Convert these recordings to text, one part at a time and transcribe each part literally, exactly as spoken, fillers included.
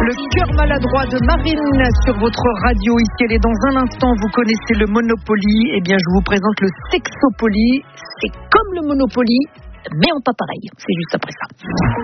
Le cœur maladroit de Marine sur votre radio. Ici, elle est dans un instant. Vous connaissez le Monopoly. Eh bien, je vous présente le Sexopoly. C'est comme le Monopoly, mais en pas pareil. C'est juste après ça.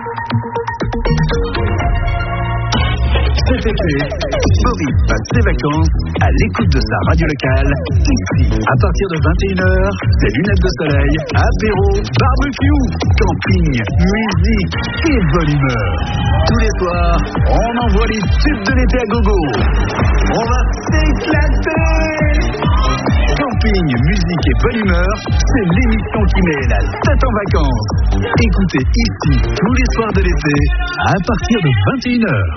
Cet été, Boris passe ses vacances à l'écoute de sa radio locale, ici. À partir de vingt et une heures, c'est lunettes de soleil, apéro, barbecue, camping, musique et bonne humeur. Tous les soirs, on envoie les tubes de l'été à gogo. On va s'éclater. Camping, musique et bonne humeur, c'est l'émission qui met la tête en vacances. Écoutez ici tous les soirs de l'été à partir de vingt et une heures.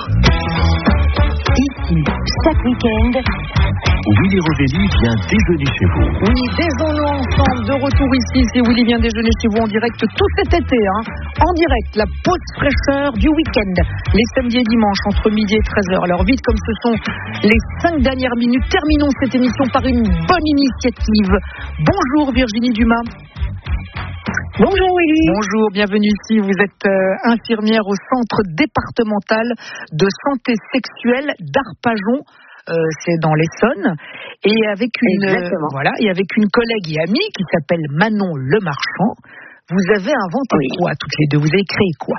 Ici, chaque week-end, Willy Rovelli vient déjeuner chez vous. Oui, déjeunons ensemble, de retour ici. C'est Willy vient déjeuner chez vous en direct tout cet été. Hein. En direct, la pause fraîcheur du week-end. Les samedis et dimanches, entre midi et treize heures. Alors vite, comme ce sont les cinq dernières minutes, terminons cette émission par une bonne initiative. Bonjour Virginie Dumas. Bonjour Willy. Bonjour, bienvenue ici. Vous êtes euh, infirmière au centre départemental de santé sexuelle d'Arpajon. Euh, c'est dans l'Essonne. Et avec une euh, voilà, et avec une collègue et amie qui s'appelle Manon Lemarchand, vous avez inventé oui. quoi toutes les deux? Vous avez créé quoi?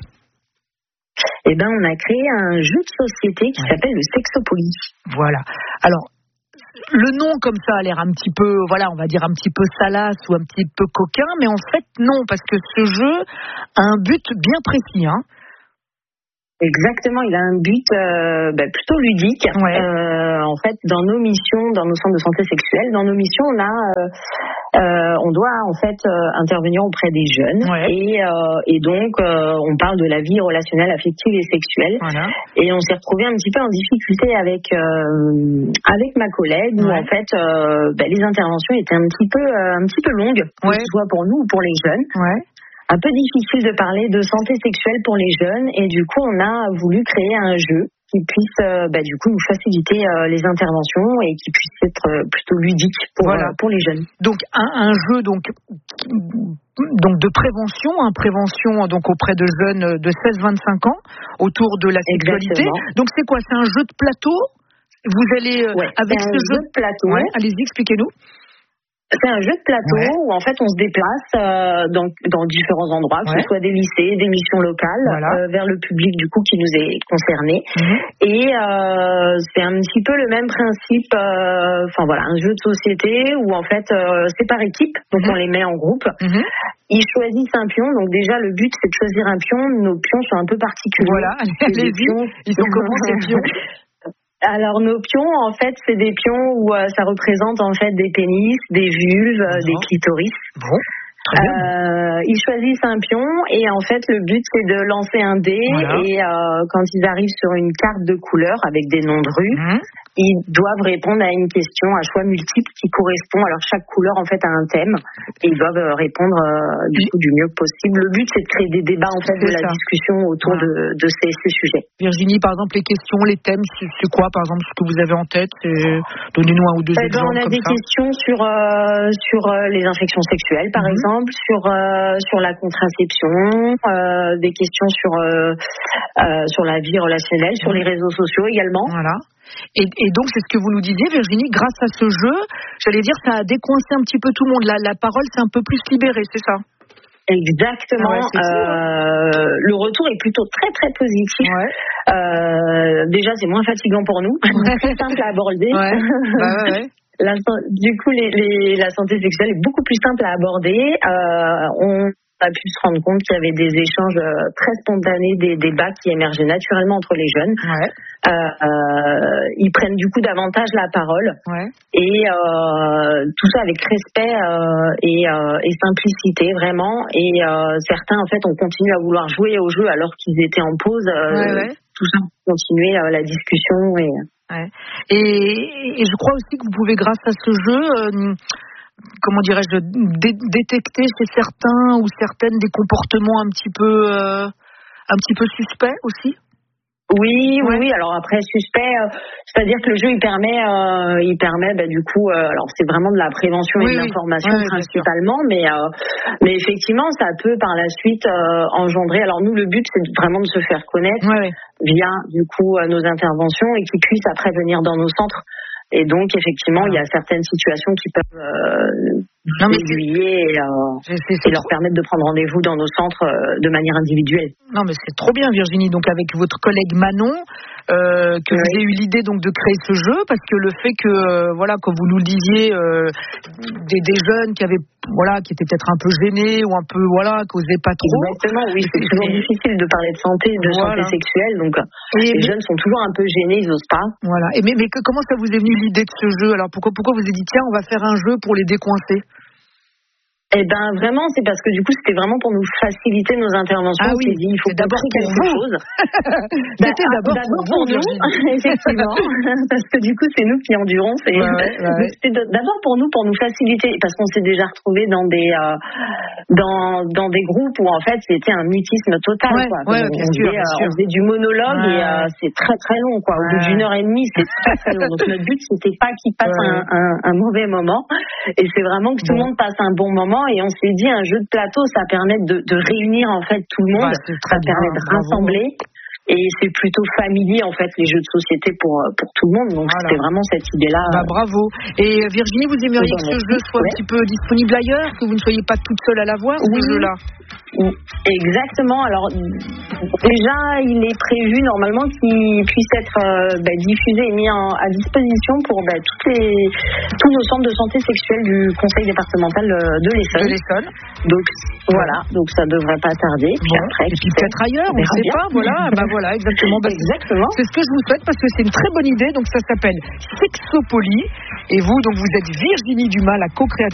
Eh ben, on a créé un jeu de société qui ouais. s'appelle le Sexopoly. Voilà. Alors. Le nom comme ça a l'air un petit peu, voilà, on va dire un petit peu salace ou un petit peu coquin, mais en fait non, parce que ce jeu a un but bien précis, hein. Exactement, il a un but euh, bah, plutôt ludique. Ouais. Euh, en fait, dans nos missions, dans nos centres de santé sexuelle, dans nos missions, on a, euh, euh, on doit en fait euh, intervenir auprès des jeunes, ouais. et, euh, et donc euh, on parle de la vie relationnelle, affective et sexuelle. Voilà. Et on s'est retrouvé un petit peu en difficulté avec euh, avec ma collègue, ouais. où en fait euh, bah, les interventions étaient un petit peu euh, un petit peu longues, ouais. que ce soit pour nous ou pour les jeunes. Ouais. Un peu difficile de parler de santé sexuelle pour les jeunes, et du coup on a voulu créer un jeu qui puisse euh, bah, du coup nous faciliter euh, les interventions et qui puisse être euh, plutôt ludique pour, voilà. euh, pour les jeunes. Donc un, un jeu donc donc de prévention, hein, prévention donc auprès de jeunes de seize à vingt-cinq ans autour de la sexualité. Exactement. Donc c'est quoi? C'est un jeu de plateau? Vous allez euh, ouais, avec ce jeu de plateau. Ouais, allez-y, expliquez-nous. C'est un jeu de plateau ouais. où en fait on se déplace euh, dans, dans différents endroits, que ouais. ce soit des lycées, des missions locales, voilà. euh, vers le public du coup qui nous est concerné. Mmh. Et euh, c'est un petit peu le même principe, enfin euh, voilà, un jeu de société où en fait euh, c'est par équipe, donc mmh. on les met en groupe. Mmh. Ils choisissent un pion, donc déjà le but c'est de choisir un pion. Nos pions sont un peu particuliers. Voilà, allez-y, ils sont comment ces pions? Alors nos pions, en fait, c'est des pions où euh, ça représente en fait des pénis, des vulves, euh, des clitoris. Bon. Euh, ils choisissent un pion et en fait le but c'est de lancer un dé, voilà. et euh, quand ils arrivent sur une carte de couleur avec des noms de rues, mmh. ils doivent répondre à une question à choix multiple qui correspond. Alors chaque couleur en fait a un thème et ils doivent répondre euh, du coup du mieux possible. Le but c'est de créer des débats en fait c'est de ça. La discussion autour voilà. de, de ces, ces sujets. Virginie, par exemple, les questions, les thèmes, c'est, c'est quoi par exemple ce que vous avez en tête? C'est... Donnez-nous un ou deux eh exemples. Ben, on a comme des ça. questions sur euh, sur euh, les infections sexuelles par mmh. exemple. sur euh, sur la contraception, euh, des questions sur euh, euh, sur la vie relationnelle, sur les réseaux sociaux également. Voilà. Et, et donc c'est ce que vous nous disiez, Virginie, grâce à ce jeu, j'allais dire, ça a décoincé un petit peu tout le monde. La, la parole s'est un peu plus libérée, c'est ça? Exactement. Ah ouais, euh, le retour est plutôt très très positif. Ouais. Euh, déjà, c'est moins fatigant pour nous, ouais. plus simple à aborder. Ouais. Bah ouais, ouais. La, du coup, les, les, la santé sexuelle est beaucoup plus simple à aborder. Euh, on a pu se rendre compte qu'il y avait des échanges très spontanés, des débats qui émergeaient naturellement entre les jeunes. Ouais. Euh, euh, ils prennent du coup davantage la parole. Ouais. Et euh, tout ça avec respect euh, et, euh, et simplicité, vraiment. Et euh, certains, en fait, ont continué à vouloir jouer au jeu alors qu'ils étaient en pause. Euh, ouais, ouais. Tout ça pour continuer euh, la discussion et... Ouais. Et, et je crois aussi que vous pouvez, grâce à ce jeu, euh, comment dirais-je, dé- détecter chez certains ou certaines des comportements un petit peu, euh, un petit peu suspects aussi. Oui, oui, oui. Alors après, suspect, euh, c'est-à-dire que le jeu, il permet, euh, il permet, bah, du coup, euh, alors c'est vraiment de la prévention oui, et de l'information oui, principalement, mais, euh, mais effectivement, ça peut par la suite euh, engendrer. Alors nous, le but, c'est vraiment de se faire connaître oui, oui. via, du coup, euh, nos interventions et qu'ils puissent après venir dans nos centres. Et donc, effectivement, il y a certaines situations qui peuvent euh, non, mais aiguiller et, euh, c'est, c'est, c'est et leur trop... permettre de prendre rendez-vous dans nos centres euh, de manière individuelle. Non, mais c'est trop bien, Virginie. Donc, avec votre collègue Manon, euh, que oui. vous ayez eu l'idée donc de créer ce jeu, parce que le fait que, euh, voilà, comme vous nous le disiez, euh, des, des jeunes qui avaient, voilà, qui étaient peut-être un peu gênés ou un peu, voilà, qui n'osaient pas trop. Exactement, oui, c'est toujours et... difficile de parler de santé, de voilà. santé sexuelle. Donc, et les mais... jeunes sont toujours un peu gênés, ils n'osent pas. Voilà. Et mais, mais que, comment ça vous est venu l'idée de ce jeu? Alors, pourquoi, pourquoi vous avez dit, tiens, on va faire un jeu pour les décoincer? Eh ben vraiment, c'est parce que du coup, c'était vraiment pour nous faciliter nos interventions. Ah oui, dit, il faut d'abord quelque vous. chose. C'était d'abord, d'abord pour, pour nous, effectivement, parce que du coup, c'est nous qui endurons. C'est... Ouais, ouais, ouais. C'était d'abord pour nous, pour nous faciliter, parce qu'on s'est déjà retrouvés dans des euh, dans dans des groupes où en fait c'était un mutisme total. Ouais, quoi. Ouais, on, bien on, sûr, faisait, bien euh, sûr. on faisait du monologue ouais. et euh, c'est très très long. Quoi. Au ouais. bout d'une heure et demie, c'est très très long. Donc notre but, c'était pas qu'ils passent ouais. un, un, un mauvais moment, et c'est vraiment que tout bon. le monde passe un bon moment. Et on s'est dit, un jeu de plateau, ça permet de, de réunir en fait tout le monde, bah, ça permet de rassembler. Bravo. Et c'est plutôt familier en fait les jeux de société pour pour tout le monde. Donc voilà. C'était vraiment cette idée-là. Bah, bravo. Et Virginie, vous aimeriez que ce jeu soit ouais. un petit peu disponible ailleurs, que vous ne soyez pas toute seule à l'avoir, oui. ce jeu-là? Exactement. Alors déjà, il est prévu normalement qu'il puisse être euh, bah, diffusé et mis en, à disposition pour bah, toutes les, tous nos centres de santé sexuelle du Conseil départemental de l'Essonne. De l'Essonne. Donc voilà, donc ça devrait pas tarder. Puis bon. après, et puis peut-être ailleurs, on ne sait pas. Voilà, bah voilà, exactement. Bah, exactement. C'est ce que je vous souhaite parce que c'est une très bonne idée. Donc ça s'appelle Sexopoly. Et vous, donc vous êtes Virginie Dumas, la co-créatrice